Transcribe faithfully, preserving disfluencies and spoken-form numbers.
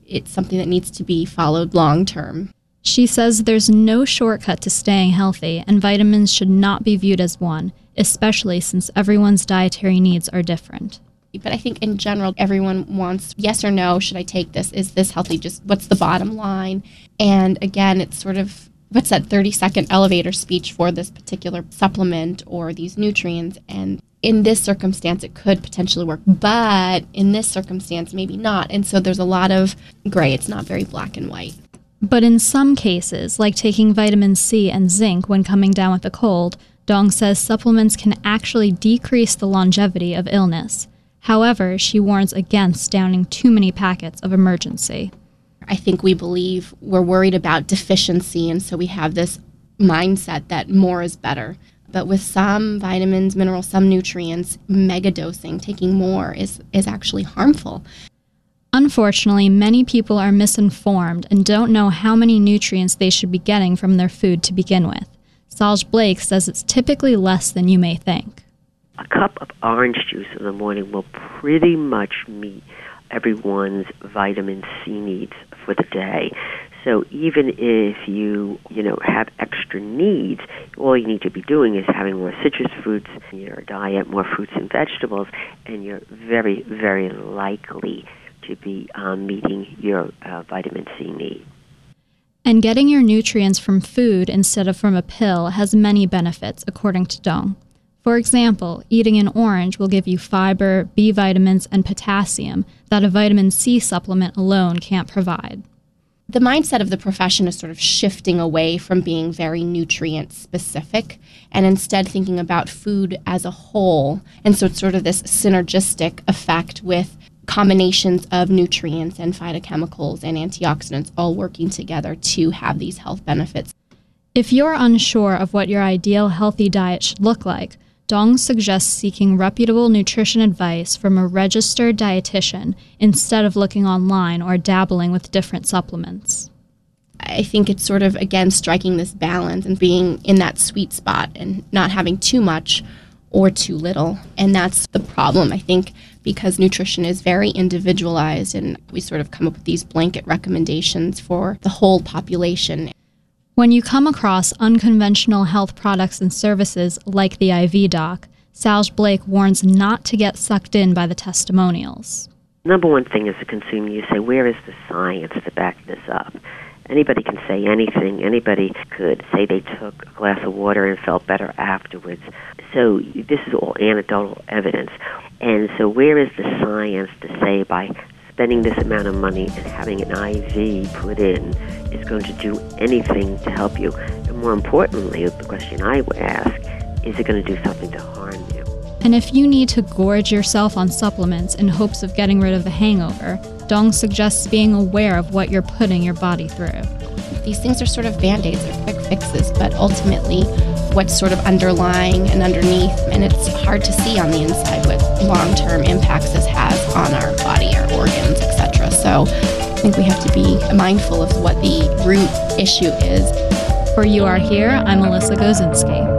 it's something that needs to be followed long term. She says there's no shortcut to staying healthy, and vitamins should not be viewed as one, especially since everyone's dietary needs are different. But I think in general, everyone wants yes or no, should I take this? Is this healthy? Just what's the bottom line? And again, it's sort of, what's that thirty second elevator speech for this particular supplement or these nutrients? And in this circumstance, it could potentially work, but in this circumstance, maybe not. And so there's a lot of gray. It's not very black and white. But in some cases, like taking vitamin C and zinc when coming down with a cold, Dong says supplements can actually decrease the longevity of illness. However, she warns against downing too many packets of Emergen-C. I think we believe we're worried about deficiency, and so we have this mindset that more is better. But with some vitamins, minerals, some nutrients, mega dosing, taking more is, is actually harmful. Unfortunately, many people are misinformed and don't know how many nutrients they should be getting from their food to begin with. Salge Blake says it's typically less than you may think. A cup of orange juice in the morning will pretty much meet everyone's vitamin C needs for the day. So even if you, you know, have extra needs, all you need to be doing is having more citrus fruits in your diet, more fruits and vegetables, and you're very, very likely to be um, meeting your uh, vitamin C need. And getting your nutrients from food instead of from a pill has many benefits, according to Dong. For example, eating an orange will give you fiber, B vitamins, and potassium that a vitamin C supplement alone can't provide. The mindset of the profession is sort of shifting away from being very nutrient specific and instead thinking about food as a whole. And so it's sort of this synergistic effect with combinations of nutrients and phytochemicals and antioxidants all working together to have these health benefits. If you're unsure of what your ideal healthy diet should look like, Dong suggests seeking reputable nutrition advice from a registered dietitian instead of looking online or dabbling with different supplements. I think it's sort of, again, striking this balance and being in that sweet spot and not having too much or too little. And that's the problem, I think, because nutrition is very individualized and we sort of come up with these blanket recommendations for the whole population. When you come across unconventional health products and services like the I V Doc, Salge Blake warns not to get sucked in by the testimonials. Number one thing as a consumer, you say, where is the science to back this up? Anybody can say anything. Anybody could say they took a glass of water and felt better afterwards. So this is all anecdotal evidence. And so where is the science to say by spending this amount of money and having an I V put in is going to do anything to help you? And more importantly, the question I would ask, is it going to do something to harm you? And if you need to gorge yourself on supplements in hopes of getting rid of the hangover, Dong suggests being aware of what you're putting your body through. These things are sort of band-aids, they're quick fixes, but ultimately what's sort of underlying and underneath, and it's hard to see on the inside what long-term impacts this has on our body, our organs, et cetera. So I think we have to be mindful of what the root issue is. For You Are Here, I'm Melissa Gozinski.